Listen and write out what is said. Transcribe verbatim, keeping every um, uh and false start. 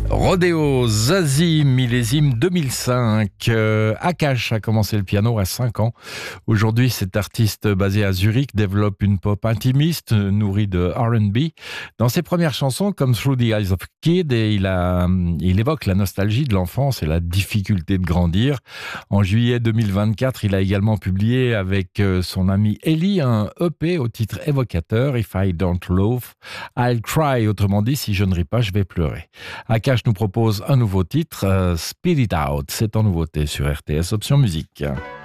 Rodéo, Zazie, millésime deux mille cinq. Euh, Akash a commencé le piano à cinq ans. Aujourd'hui, cet artiste basé à Zurich développe une pop intimiste, nourrie de R and B. Dans ses premières chansons, comme Through the Eyes of a Kid, et il, a, il évoque la nostalgie de l'enfance et la difficulté de grandir. En juillet deux mille vingt-quatre, il a également publié avec son ami Ellie un E P au titre évocateur, If I Don't Love, I'll Cry. Autrement dit, si je ne ris pas, je vais pleurer. Akash nous propose un nouveau titre, euh, Spit It Out. C'est en nouveauté sur R T S Option Musique.